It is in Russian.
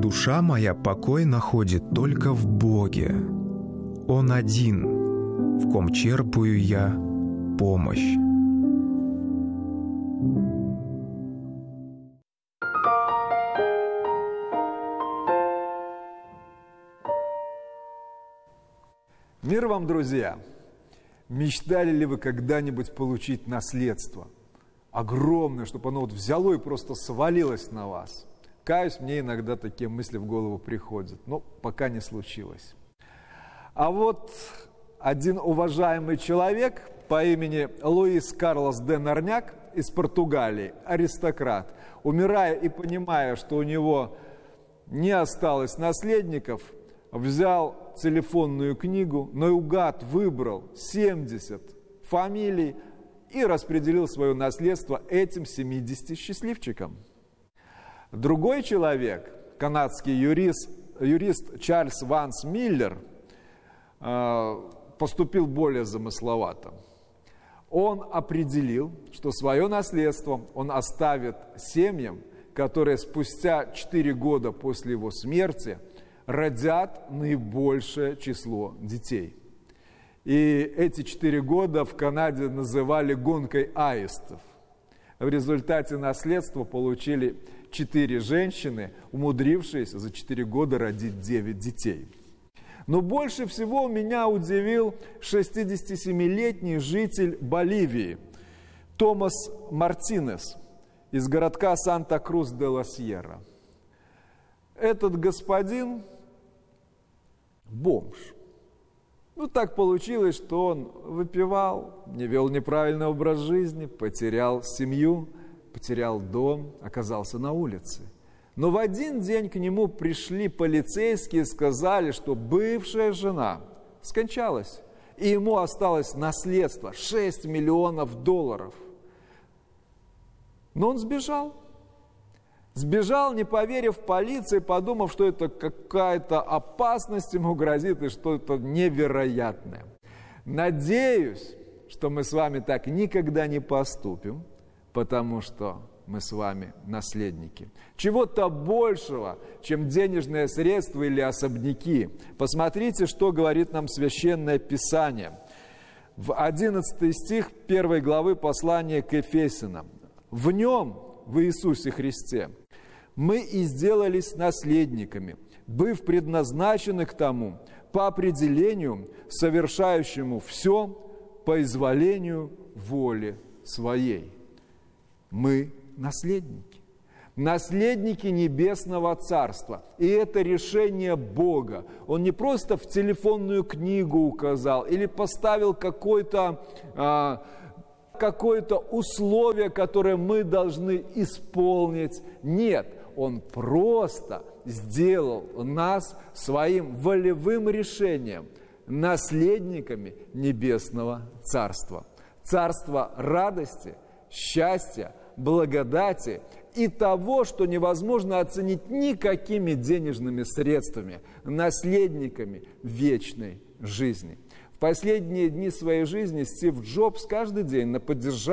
Душа моя покой находит только в Боге. Он один, в ком черпаю я помощь. Мир вам, друзья! Мечтали ли вы когда-нибудь получить наследство? Огромное, чтобы оно вот взяло и просто свалилось на вас. Каюсь, мне иногда такие мысли в голову приходят, но пока не случилось. А вот один уважаемый человек по имени Луис Карлос де Норняк из Португалии, аристократ, умирая и понимая, что у него не осталось наследников, взял телефонную книгу, наугад выбрал 70 фамилий и распределил свое наследство этим 70 счастливчикам. Другой человек, канадский юрист Чарльз Ванс Миллер, поступил более замысловато. Он определил, что свое наследство он оставит семьям, которые спустя 4 года после его смерти родят наибольшее число детей. И эти 4 года в Канаде называли гонкой аистов. В результате наследства получили 4 женщины, умудрившиеся за 4 года родить 9 детей. Но больше всего меня удивил 67-летний житель Боливии Томас Мартинес из городка Санта-Крус-де-ла-Сьерра. Этот господин бомж. Так получилось, что он выпивал, не вел неправильный образ жизни, потерял семью, потерял дом, оказался на улице. Но в один день к нему пришли полицейские и сказали, что бывшая жена скончалась, и ему осталось наследство $6 миллионов. Но он сбежал. Сбежал, не поверив полиции, подумав, что это какая-то опасность ему грозит и что-то невероятное. Надеюсь, что мы с вами так никогда не поступим, потому что мы с вами наследники. Чего-то большего, чем денежные средства или особняки. Посмотрите, что говорит нам Священное Писание. В 11 стих 1 главы послания к Ефесянам. В нем, в Иисусе Христе, мы и сделались наследниками, быв предназначены к тому, по определению, совершающему все по изволению воли своей. Мы наследники. Наследники Небесного Царства. И это решение Бога. Он не просто в телефонную книгу указал или поставил какое-то условие, которое мы должны исполнить. Нет, Он просто сделал нас своим волевым решением наследниками Небесного Царства. Царство радости, счастья, благодати и того, что невозможно оценить никакими денежными средствами, наследниками вечной жизни. В последние дни своей жизни Стив Джобс каждый день на поддержание